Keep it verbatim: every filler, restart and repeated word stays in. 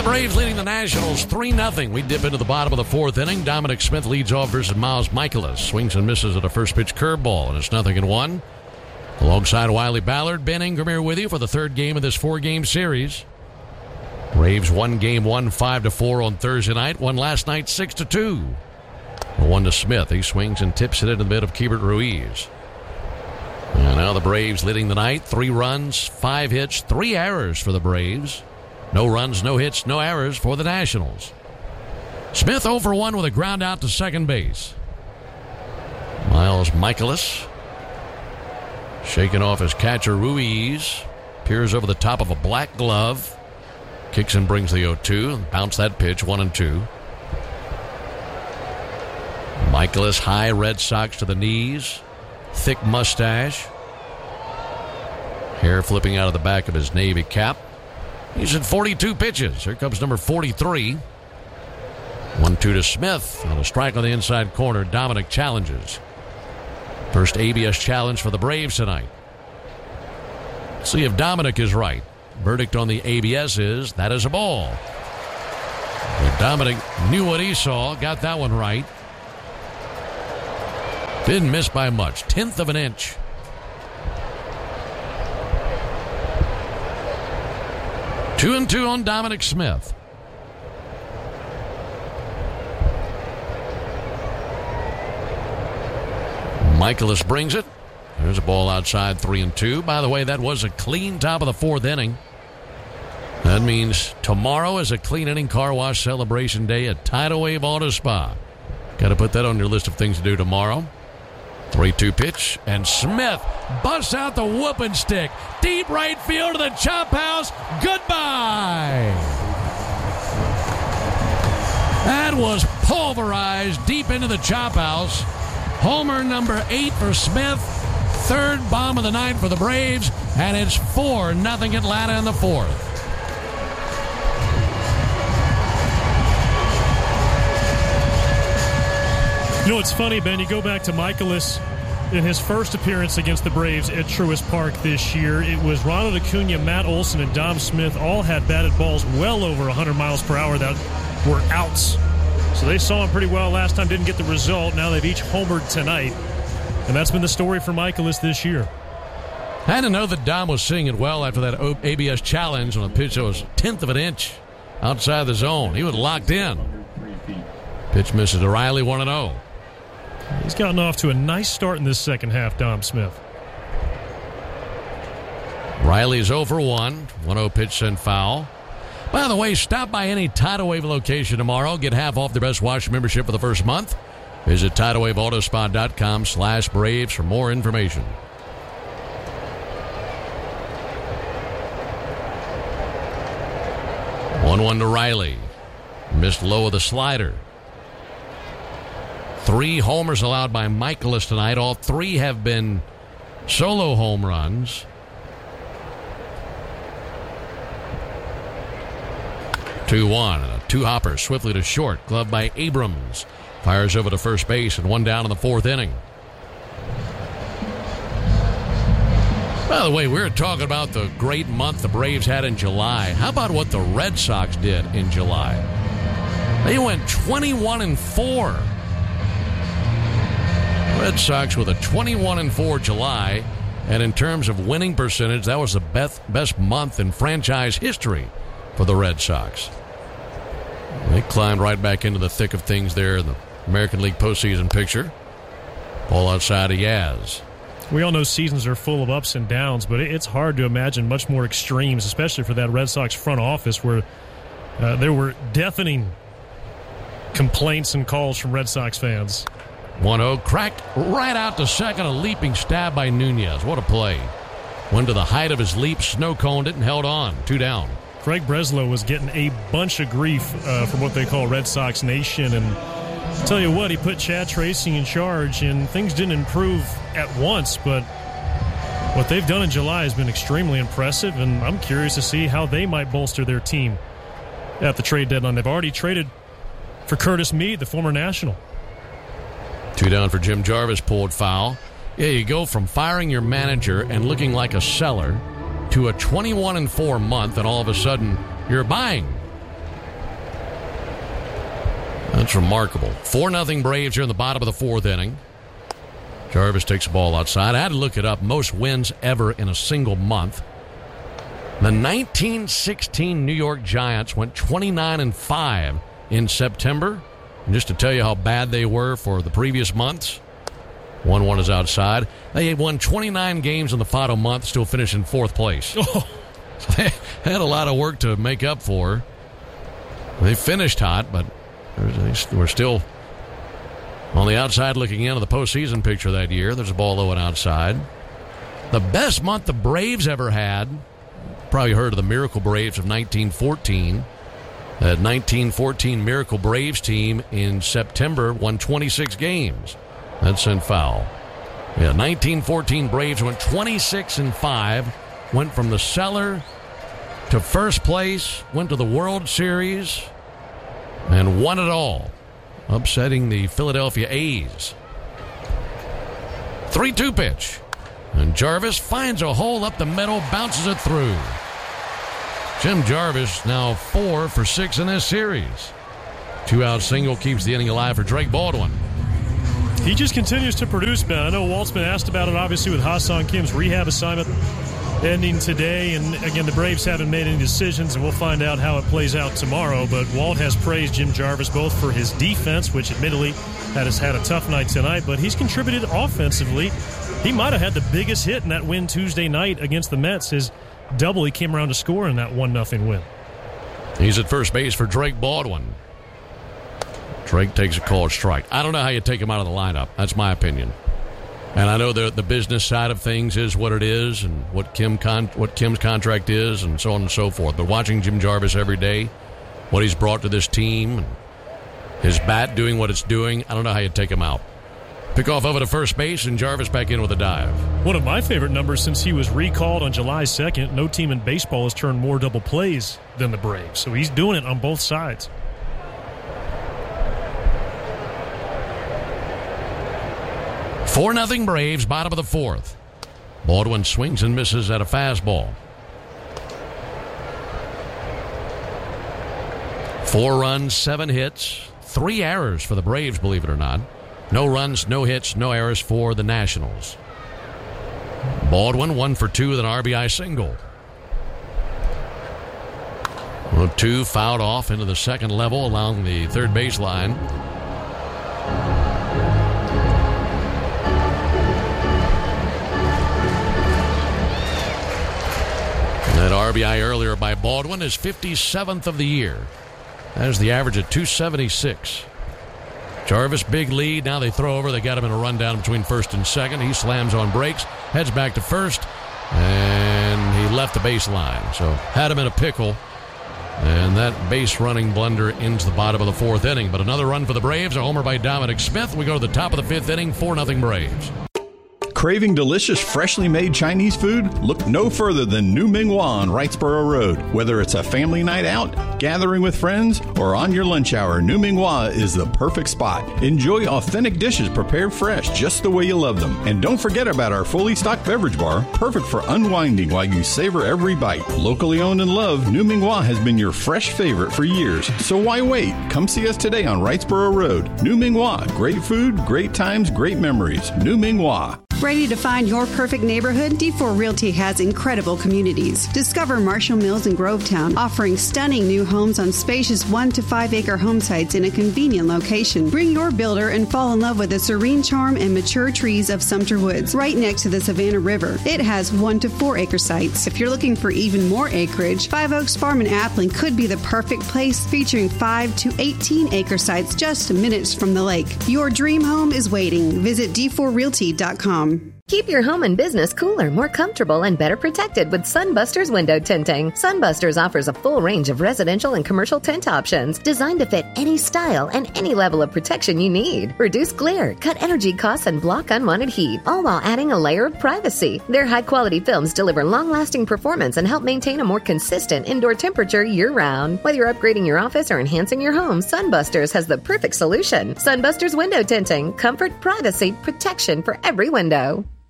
the Braves leading the Nationals three nothing. We dip into the bottom of the fourth inning. Dominic Smith leads off versus Miles Michaelis. Swings and misses at a first pitch curveball, and it's nothing and one. Alongside Wiley Ballard, Ben Ingram here with you for the third game of this four-game series. Braves won game one, five to four on Thursday night. Won last night, six to two. One to Smith. He swings and tips it into the mid of Keibert Ruiz. And now the Braves leading the night. Three runs, five hits, three errors for the Braves. No runs, no hits, no errors for the Nationals. Smith oh for one with a ground out to second base. Miles Michaelis shaking off his catcher Ruiz. Peers over the top of a black glove. Kicks and brings the oh two. Bounce that pitch, one and two. Michaelis high, Red Sox to the knees. Thick mustache. Hair flipping out of the back of his Navy cap. He's at forty-two pitches. Here comes number forty-three. one two to Smith. On a strike on the inside corner, Dominic challenges. First A B S challenge for the Braves tonight. Let's see if Dominic is right. Verdict on the A B S is that is a ball. But Dominic knew what he saw, got that one right. Didn't miss by much. Tenth of an inch. Two and two on Dominic Smith. Michaelis brings it. There's a ball outside, three and two. By the way, that was a clean top of the fourth inning. That means tomorrow is a clean inning car wash celebration day at Tidal Wave Auto Spa. Got to put that on your list of things to do tomorrow. three two pitch, and Smith busts out the whooping stick. Deep right field to the chop house. Goodbye. That was pulverized deep into the chop house. Homer number eight for Smith. Third bomb of the night for the Braves, and it's four nothing Atlanta in the fourth. You know, it's funny, Ben, you go back to Michaelis in his first appearance against the Braves at Truist Park this year. It was Ronald Acuna, Matt Olson, and Dom Smith all had batted balls well over one hundred miles per hour that were outs. So they saw him pretty well last time, didn't get the result. Now they've each homered tonight. And that's been the story for Michaelis this year. I had to know that Dom was seeing it well after that A B S challenge on a pitch that was a tenth of an inch outside the zone. He was locked in. Pitch misses to Riley, one and oh. He's gotten off to a nice start in this second half, Dom Smith. Riley's oh for one. one oh pitch sent foul. By the way, stop by any Tidal Wave location tomorrow. Get half off the Best Wash membership for the first month. Visit tidal wave autospot dot com slash Braves for more information. one one to Riley. Missed low of the slider. Three homers allowed by Michaelis tonight. All three have been solo home runs. two one. A two-hopper swiftly to short. Gloved by Abrams. Fires over to first base and one down in the fourth inning. By the way, we were talking about the great month the Braves had in July. How about what the Red Sox did in July? They went twenty-one and four. Red Sox with a twenty-one and four July. And in terms of winning percentage, that was the best, best month in franchise history for the Red Sox. They climbed right back into the thick of things there in the American League postseason picture. Ball outside of Yaz. We all know seasons are full of ups and downs, but it's hard to imagine much more extremes, especially for that Red Sox front office where uh, there were deafening complaints and calls from Red Sox fans. one oh, cracked right out to second, a leaping stab by Nunez. What a play. Went to the height of his leap, snow-coned it, and held on. Two down. Craig Breslow was getting a bunch of grief uh, from what they call Red Sox Nation, and I'll tell you what, he put Chad Tracy in charge, and things didn't improve at once, but what they've done in July has been extremely impressive, and I'm curious to see how they might bolster their team at the trade deadline. They've already traded for Curtis Mead, the former National. Two down for Jim Jarvis, pulled foul. Yeah, you go from firing your manager and looking like a seller to a twenty-one and four month, and all of a sudden you're buying. That's remarkable. four nothing Braves here in the bottom of the fourth inning. Jarvis takes the ball outside. I had to look it up. Most wins ever in a single month. The nineteen sixteen New York Giants went twenty-nine and five in September. And just to tell you how bad they were for the previous months, one one is outside. They had won twenty-nine games in the final month, still finishing fourth place. Oh. So they had a lot of work to make up for. They finished hot, but they were still on the outside looking into the postseason picture that year. There's a ball low and outside. The best month the Braves ever had, probably heard of the Miracle Braves of nineteen fourteen. That nineteen fourteen Miracle Braves team in September won twenty-six games. That sent foul. Yeah, nineteen fourteen Braves went twenty-six and five, went from the cellar to first place, went to the World Series, and won it all, upsetting the Philadelphia A's. three two pitch. And Jarvis finds a hole up the middle, bounces it through. Jim Jarvis now four for six in this series. Two-out single keeps the inning alive for Drake Baldwin. He just continues to produce, Ben. I know Walt's been asked about it, obviously, with Ha-Seong Kim's rehab assignment ending today. And, again, the Braves haven't made any decisions, and we'll find out how it plays out tomorrow. But Walt has praised Jim Jarvis both for his defense, which admittedly has had a tough night tonight, but he's contributed offensively. He might have had the biggest hit in that win Tuesday night against the Mets. His double, he came around to score in that one nothing win. He's at first base for Drake Baldwin. Drake takes a called strike. I don't know how you take him out of the lineup. That's my opinion. And I know the the business side of things is what it is, and what Kim con, what Kim's contract is, and so on and so forth. But watching Jim Jarvis every day, what he's brought to this team, and his bat doing what it's doing, I don't know how you take him out. Pick off over to first base, and Jarvis back in with a dive. One of my favorite numbers since he was recalled on July second. No team in baseball has turned more double plays than the Braves. So he's doing it on both sides. four nothing Braves, bottom of the fourth. Baldwin swings and misses at a fastball. Four runs, seven hits, three errors for the Braves, believe it or not. No runs, no hits, no errors for the Nationals. Baldwin, one for two with an R B I single. Well, two fouled off into the second level along the third baseline. That R B I earlier by Baldwin is fifty-seventh of the year. That is the average at two seventy-six. Jarvis, big lead. Now they throw over. They got him in a rundown between first and second. He slams on brakes, heads back to first, and he left the baseline. So had him in a pickle. And that base running blunder into the bottom of the fourth inning. But another run for the Braves. A homer by Dominic Smith. We go to the top of the fifth inning, four nothing Braves. Craving delicious, freshly made Chinese food? Look no further than New Ming Hua on Wrightsboro Road. Whether it's a family night out, gathering with friends, or on your lunch hour, New Ming Hua is the perfect spot. Enjoy authentic dishes prepared fresh, just the way you love them. And don't forget about our fully stocked beverage bar, perfect for unwinding while you savor every bite. Locally owned and loved, New Ming Hua has been your fresh favorite for years. So why wait? Come see us today on Wrightsboro Road. New Ming Hua. Great food, great times, great memories. New Ming Hua. Ready to find your perfect neighborhood? D four Realty has incredible communities. Discover Marshall Mills in Grovetown, offering stunning new homes on spacious one to five acre home sites in a convenient location. Bring your builder and fall in love with the serene charm and mature trees of Sumter Woods, right next to the Savannah River. It has one to four acre sites. If you're looking for even more acreage, Five Oaks Farm in Appling could be the perfect place, featuring five to eighteen acre sites just minutes from the lake. Your dream home is waiting. Visit d four realty dot com. Keep your home and business cooler, more comfortable, and better protected with Sunbusters window tinting. Sunbusters offers a full range of residential and commercial tint options designed to fit any style and any level of protection you need. Reduce glare, cut energy costs, and block unwanted heat, all while adding a layer of privacy. Their high-quality films deliver long-lasting performance and help maintain a more consistent indoor temperature year-round. Whether you're upgrading your office or enhancing your home, Sunbusters has the perfect solution. Sunbusters window tinting. Comfort, privacy, protection for every window.